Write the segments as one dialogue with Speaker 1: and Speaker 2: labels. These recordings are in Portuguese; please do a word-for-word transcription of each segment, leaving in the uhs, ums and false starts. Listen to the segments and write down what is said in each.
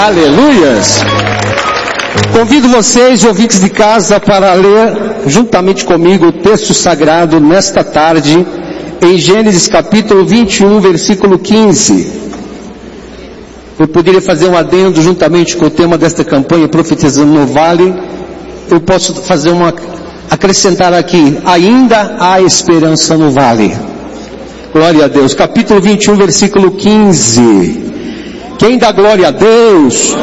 Speaker 1: Aleluias! Convido vocês, ouvintes de casa, para ler juntamente comigo o texto sagrado nesta tarde, em Gênesis capítulo vinte e um, versículo quinze. Eu poderia fazer um adendo juntamente com o tema desta campanha, Profetizando no Vale. Eu posso fazer uma, acrescentar aqui, ainda há esperança no vale. Glória a Deus. Capítulo vinte e um, versículo quinze. Quem dá glória a Deus?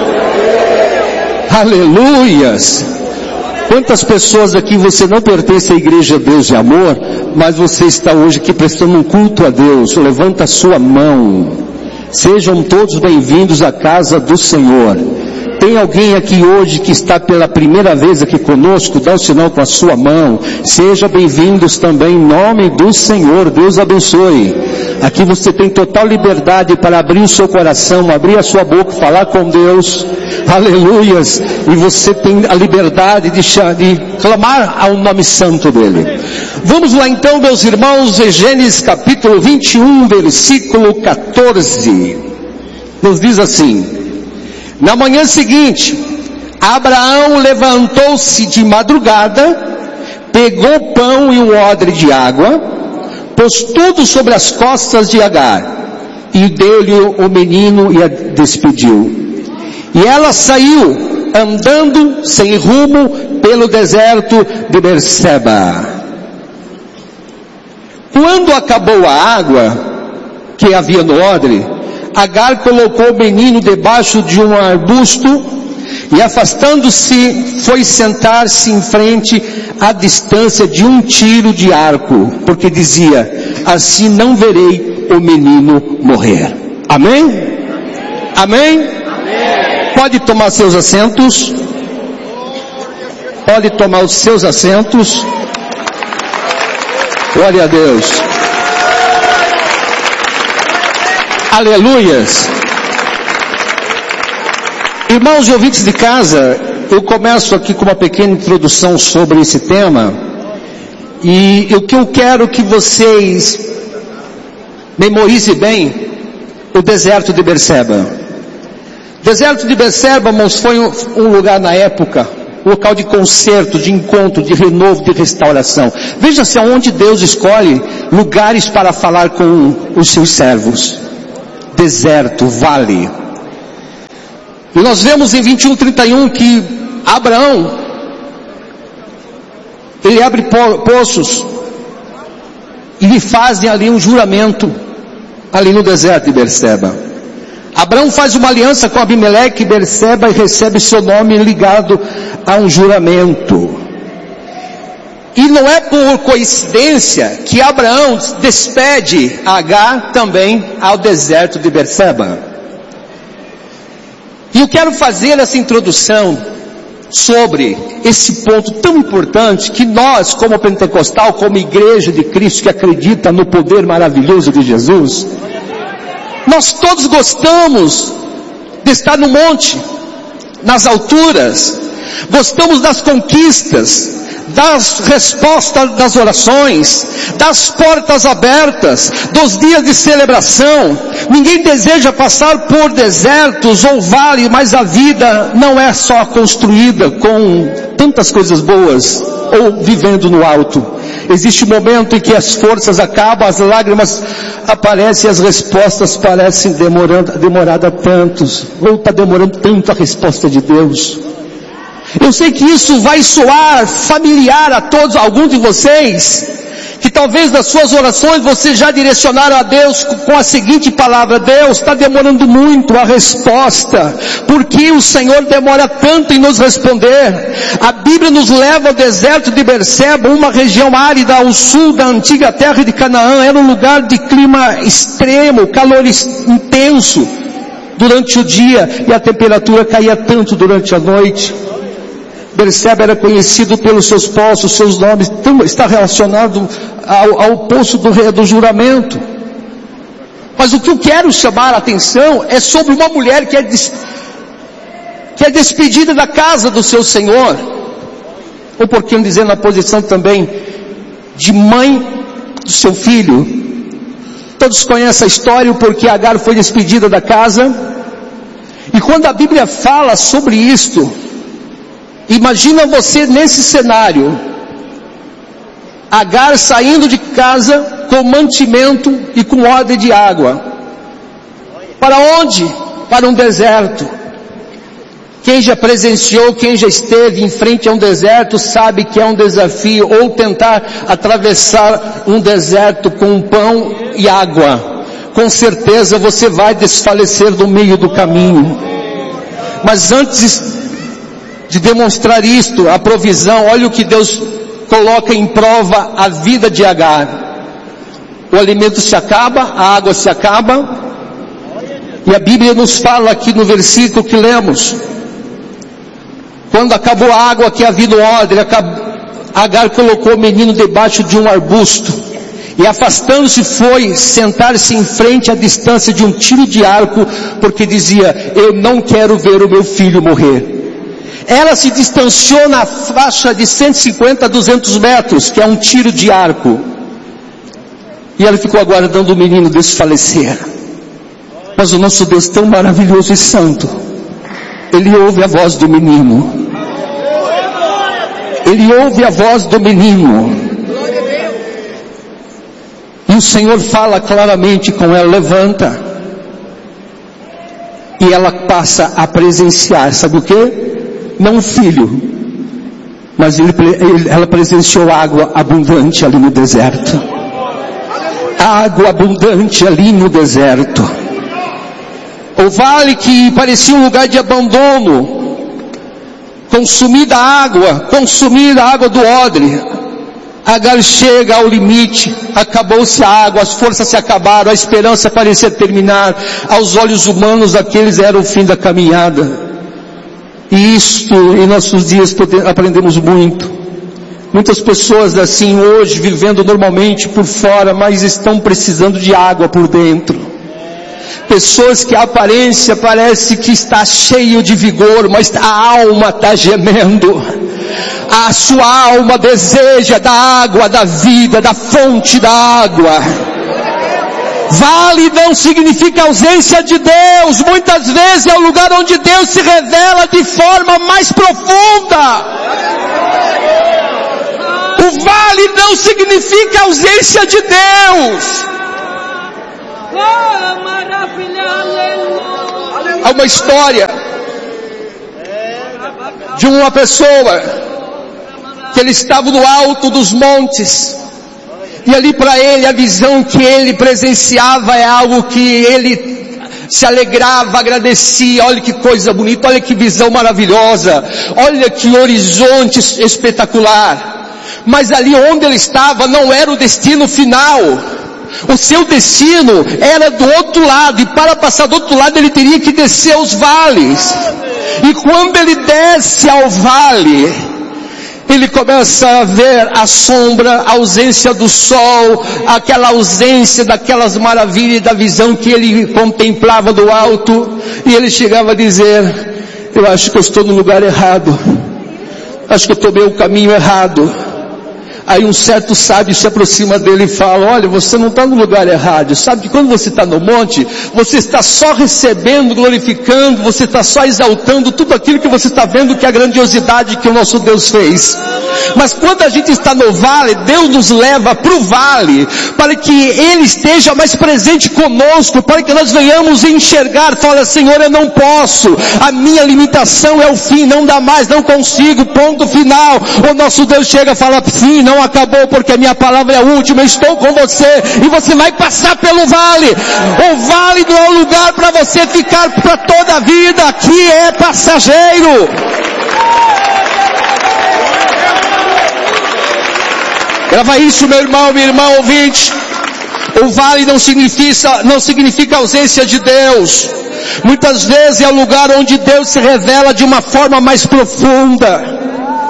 Speaker 1: Aleluias! Quantas pessoas aqui você não pertence à igreja Deus de Amor, mas você está hoje aqui prestando um culto a Deus. Levanta a sua mão. Sejam todos bem-vindos à casa do Senhor. Tem alguém aqui hoje que está pela primeira vez aqui conosco? Dá o sinal com a sua mão. Sejam bem-vindos também em nome do Senhor. Deus abençoe. Aqui você tem total liberdade para abrir o seu coração, abrir a sua boca, falar com Deus. Aleluias. E você tem a liberdade de, de clamar ao nome santo dele. Vamos lá então, meus irmãos, em Gênesis capítulo vinte e um, versículo quatorze. Nos diz assim: na manhã seguinte, Abraão levantou-se de madrugada, pegou pão e um odre de água, pôs tudo sobre as costas de Agar, e deu-lhe o menino e a despediu. E ela saiu, andando sem rumo, pelo deserto de Berseba. Quando acabou a água que havia no odre, Agar colocou o menino debaixo de um arbusto e, afastando-se, foi sentar-se em frente à distância de um tiro de arco, porque dizia: assim não verei o menino morrer. Amém? Amém? Amém? Pode tomar seus assentos. Pode tomar os seus assentos. Glória a Deus. Aleluias. Irmãos e ouvintes de casa, eu começo aqui com uma pequena introdução sobre esse tema, e o que eu quero que vocês memorizem bem, o deserto de Berseba. O deserto de Berseba, irmãos, foi um, um lugar na época, um local de concerto, de encontro, de renovo, de restauração. Veja-se aonde Deus escolhe lugares para falar com os seus servos. Deserto, vale. E nós vemos em vinte e um, trinta e um que Abraão, ele abre po- poços e lhe fazem ali um juramento, ali no deserto de Berseba. Abraão faz uma aliança com Abimeleque e Berseba e recebe seu nome ligado a um juramento. E não é por coincidência que Abraão despede Agar também ao deserto de Berseba. E eu quero fazer essa introdução sobre esse ponto tão importante que nós, como pentecostal, como igreja de Cristo que acredita no poder maravilhoso de Jesus, nós todos gostamos de estar no monte, nas alturas, gostamos das conquistas, das respostas das orações, das portas abertas, dos dias de celebração. Ninguém deseja passar por desertos ou vales, mas a vida não é só construída com tantas coisas boas ou vivendo no alto. Existe um momento em que as forças acabam, as lágrimas aparecem e as respostas parecem demorando, demorada tantos, ou está demorando tanto a resposta de Deus. Eu sei que isso vai soar familiar a todos, alguns de vocês, que talvez nas suas orações você já direcionaram a Deus com a seguinte palavra: Deus, está demorando muito a resposta, porque o Senhor demora tanto em nos responder? A Bíblia nos leva ao deserto de Berseba, uma região árida ao sul da antiga terra de Canaã. Era um lugar de clima extremo, calor intenso durante o dia, e a temperatura caía tanto durante a noite. Berseba era conhecido pelos seus poços, seus nomes, está relacionado ao, ao poço do, do juramento. Mas o que eu quero chamar a atenção é sobre uma mulher que é, des, que é despedida da casa do seu Senhor, ou por que não dizer na posição também de mãe do seu filho. Todos conhecem a história, porque Agar foi despedida da casa, e quando a Bíblia fala sobre isto, imagina você nesse cenário, Agar saindo de casa com mantimento e com odre de água. Para onde? Para um deserto. Quem já presenciou, quem já esteve em frente a um deserto, sabe que é um desafio, ou tentar atravessar um deserto com pão e água. Com certeza você vai desfalecer no meio do caminho. Mas antes de demonstrar isto, a provisão, olha o que Deus coloca em prova a vida de Agar. O alimento se acaba, a água se acaba, e a Bíblia nos fala aqui no versículo que lemos, quando acabou a água que havia no odre, Agar colocou o menino debaixo de um arbusto, e afastando-se foi sentar-se em frente à distância de um tiro de arco, porque dizia, eu não quero ver o meu filho morrer. Ela se distanciou na faixa de cento e cinquenta a duzentos metros, que é um tiro de arco. E ela ficou aguardando o menino desfalecer. Mas o nosso Deus tão maravilhoso e santo, Ele ouve a voz do menino. Ele ouve a voz do menino. E o Senhor fala claramente com ela, levanta. E ela passa a presenciar, sabe o quê? Não um filho, mas ele, ele, ela presenciou água abundante ali no deserto. Água abundante ali no deserto. O vale que parecia um lugar de abandono, consumida a água, consumida a água do odre. Agar chega ao limite, acabou-se a água, as forças se acabaram, a esperança parecia terminar. Aos olhos humanos, aqueles era o fim da caminhada. E isto, em nossos dias, aprendemos muito. Muitas pessoas assim hoje, vivendo normalmente por fora, mas estão precisando de água por dentro. Pessoas que a aparência parece que está cheio de vigor, mas a alma está gemendo. A sua alma deseja da água da vida, da fonte da água. Vale não significa ausência de Deus. Muitas vezes é o lugar onde Deus se revela de forma mais profunda. O vale não significa ausência de Deus. Há uma história de uma pessoa que ele estava no alto dos montes. E ali para ele, a visão que ele presenciava é algo que ele se alegrava, agradecia. Olha que coisa bonita, olha que visão maravilhosa, olha que horizonte espetacular. Mas ali onde ele estava não era o destino final. O seu destino era do outro lado, e para passar do outro lado ele teria que descer os vales. E quando ele desce ao vale, ele começa a ver a sombra, a ausência do sol, aquela ausência daquelas maravilhas da visão que ele contemplava do alto, e ele chegava a dizer, eu acho que eu estou no lugar errado, acho que eu tomei o caminho errado. Aí um certo sábio se aproxima dele e fala, olha, você não está no lugar errado. Sabe que quando você está no monte, você está só recebendo, glorificando, você está só exaltando tudo aquilo que você está vendo, que é a grandiosidade que o nosso Deus fez. Mas quando a gente está no vale, Deus nos leva para o vale, para que Ele esteja mais presente conosco, para que nós venhamos enxergar. Fala, Senhor, eu não posso, a minha limitação é o fim, não dá mais, não consigo, ponto final. O nosso Deus chega e fala, sim, não acabou, porque a minha palavra é a última, eu estou com você, e você vai passar pelo vale. O vale não é um lugar para você ficar para toda a vida, aqui é passageiro. Grava isso, meu irmão, minha irmã ouvinte. O vale não significa, não significa ausência de Deus. Muitas vezes é o lugar onde Deus se revela de uma forma mais profunda,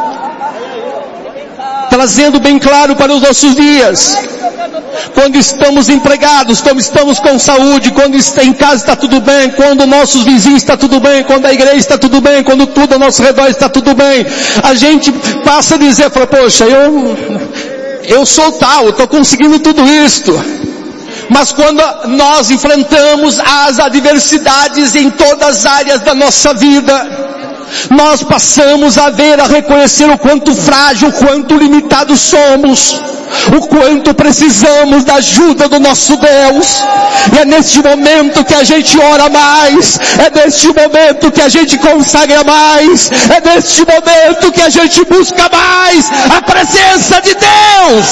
Speaker 1: trazendo bem claro para os nossos dias. Quando estamos empregados, quando estamos com saúde, quando em casa está tudo bem, quando nossos vizinhos está tudo bem, quando a igreja está tudo bem, quando tudo ao nosso redor está tudo bem, a gente passa a dizer, fala, poxa, eu, eu sou tal, eu estou conseguindo tudo isto. Mas quando nós enfrentamos as adversidades em todas as áreas da nossa vida, nós passamos a ver, a reconhecer o quanto frágil, o quanto limitados somos, o quanto precisamos da ajuda do nosso Deus. E é neste momento que a gente ora mais, é neste momento que a gente consagra mais, é neste momento que a gente busca mais a presença de Deus.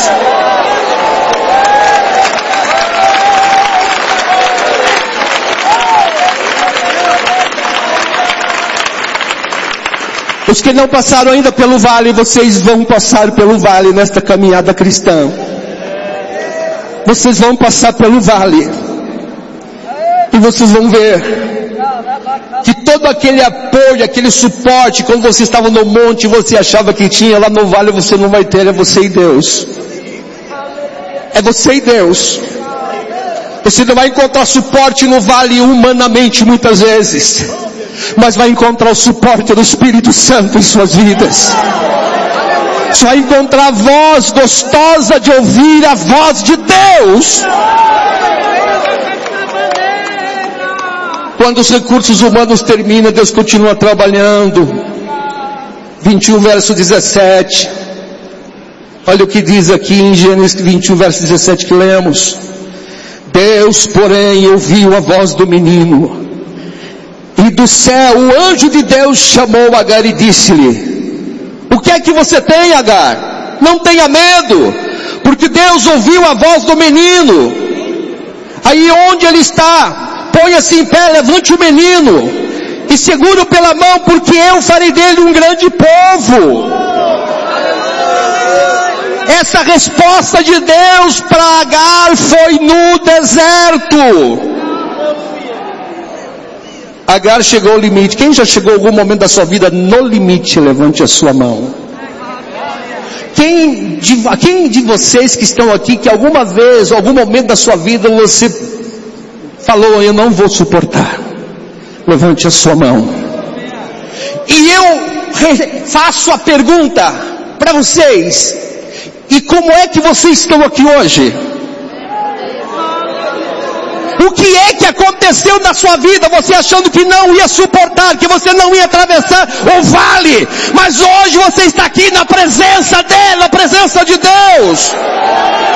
Speaker 1: Os que não passaram ainda pelo vale, vocês vão passar pelo vale nesta caminhada cristã. Vocês vão passar pelo vale. E vocês vão ver que todo aquele apoio, aquele suporte, quando você estava no monte, você achava que tinha, lá no vale você não vai ter, é você e Deus. É você e Deus. Você não vai encontrar suporte no vale humanamente muitas vezes, mas vai encontrar o suporte do Espírito Santo em suas vidas. Você vai encontrar a voz gostosa de ouvir a voz de Deus. Quando os recursos humanos terminam, Deus continua trabalhando. vinte e um verso dezessete. Olha o que diz aqui em Gênesis vinte e um verso dezessete que lemos. Deus, porém, ouviu a voz do menino. E do céu, o anjo de Deus chamou Agar e disse-lhe: o que é que você tem, Agar? Não tenha medo, porque Deus ouviu a voz do menino. Aí onde ele está, ponha-se em pé, levante o menino, e segure-o pela mão, porque eu farei dele um grande povo. Essa resposta de Deus para Agar foi no deserto. Agar chegou ao limite. Quem já chegou em algum momento da sua vida no limite, levante a sua mão. Quem de, quem de vocês que estão aqui, que alguma vez, algum momento da sua vida, você falou, eu não vou suportar? Levante a sua mão. E eu faço a pergunta para vocês, e como é que vocês estão aqui hoje? O que é que aconteceu na sua vida, você achando que não ia suportar, que você não ia atravessar o vale, mas hoje você está aqui na presença dele, na presença de Deus.